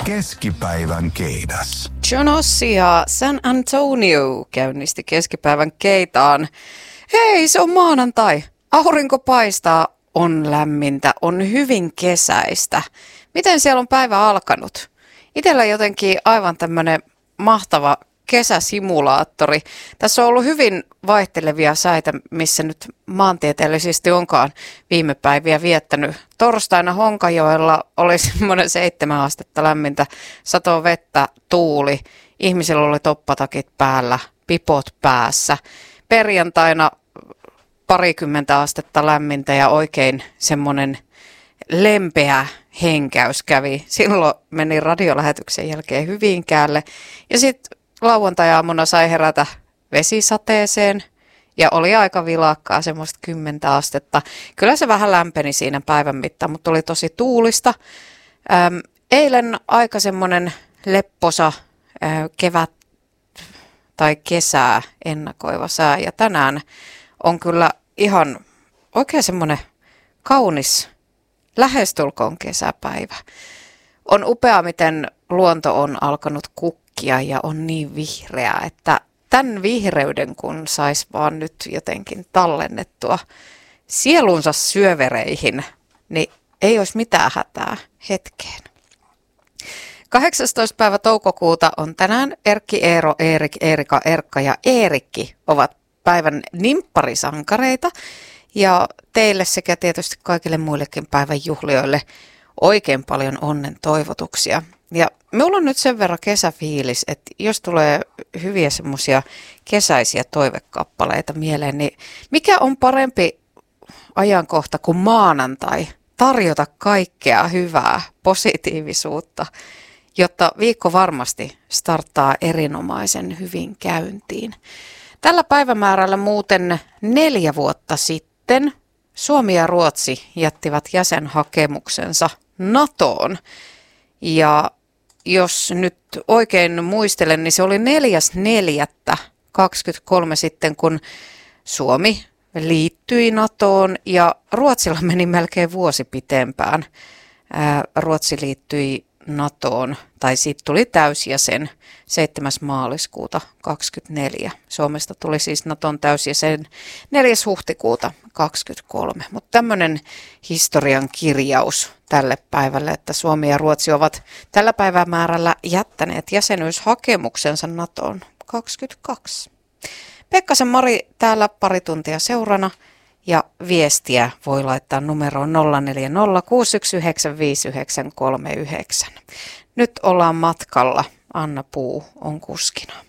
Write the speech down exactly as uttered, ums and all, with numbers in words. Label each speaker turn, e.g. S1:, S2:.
S1: Keskipäivän keidas.
S2: John Ossie ja San Antonio käynnisti keskipäivän keitaan. Hei, se on maanantai. Aurinko paistaa, on lämmintä, on hyvin kesäistä. Miten siellä on päivä alkanut? Itsellä jotenkin aivan tämmöinen mahtava kesäsimulaattori. Tässä on ollut hyvin vaihtelevia säitä, missä nyt maantieteellisesti onkaan viime päiviä viettänyt. Torstaina Honkajoella oli semmoinen seitsemän astetta lämmintä, satoi vettä, tuuli. Ihmisillä oli toppatakit päällä, pipot päässä. Perjantaina parikymmentä astetta lämmintä ja oikein semmoinen lempeä henkäys kävi. Silloin meni radiolähetyksen jälkeen Hyvinkäälle ja sitten lauantai-aamuna sai herätä vesisateeseen ja oli aika vilakkaa, semmoista kymmentä astetta. Kyllä se vähän lämpeni siinä päivän mittaan, mutta oli tosi tuulista. Ähm, eilen aika semmoinen lepposa äh, kevät tai kesää ennakoiva sää ja tänään on kyllä ihan oikein semmoinen kaunis lähestulkoon kesäpäivä. On upea, miten luonto on alkanut kukkia ja on niin vihreää, että tämän vihreyden kun saisi vaan nyt jotenkin tallennettua sielunsa syövereihin, niin ei olisi mitään hätää hetkeen. kahdeksastoista päivä toukokuuta on tänään. Erkki, Eero, Eerik, Eerika, Erkka ja Eerikki ovat päivän nimpparisankareita. Ja teille sekä tietysti kaikille muillekin päivän juhlioille oikein paljon onnen toivotuksia. Ja minulla on nyt sen verran kesäfiilis, että jos tulee hyviä semmoisia kesäisiä toivekappaleita mieleen, niin mikä on parempi ajankohta kuin maanantai tarjota kaikkea hyvää, positiivisuutta, jotta viikko varmasti starttaa erinomaisen hyvin käyntiin. Tällä päivämäärällä muuten neljä vuotta sitten Suomi ja Ruotsi jättivät jäsenhakemuksensa NATOon. Ja jos nyt oikein muistelen, niin se oli neljäs neljättä kaksikymmentäkolme sitten, kun Suomi liittyi NATOon ja Ruotsilla meni melkein vuosi pitempään. Ää, Ruotsi liittyi NATOon, tai siitä tuli täysjäsen seitsemäs maaliskuuta kaksikymmentäneljä. Suomesta tuli siis NATOn täysjäsen neljäs huhtikuuta kaksikymmentäkolme. Mutta tämmöinen historian kirjaus tälle päivälle, että Suomi ja Ruotsi ovat tällä päivämäärällä jättäneet jäsenyyshakemuksensa NATOon kaksikymmentäkaksi. Pekkasen Mari täällä pari tuntia seurana. Ja viestiä voi laittaa numeroon nolla neljä nolla kuusi yksi yhdeksän viisi yhdeksän kolme yhdeksän. Nyt ollaan matkalla. Anna Puu on kuskina.